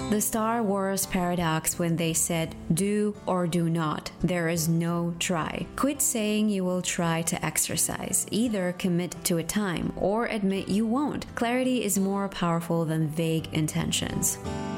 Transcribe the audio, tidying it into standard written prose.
The Star Wars paradox when they said, do or do not. There is no try. Quit saying you will try to exercise. Either commit to a time or admit you won't. Clarity is more powerful than vague intentions.